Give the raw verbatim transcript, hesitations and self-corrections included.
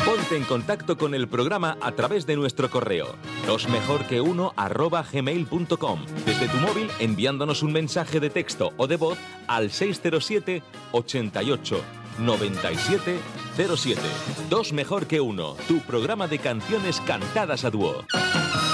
Ponte en contacto con el programa a través de nuestro correo dos mejor que uno arroba gmail punto com, desde tu móvil enviándonos un mensaje de texto o de voz al seis cero siete, ochenta y ocho, noventa y siete cero siete. Dos mejor que uno, tu programa de canciones cantadas a dúo.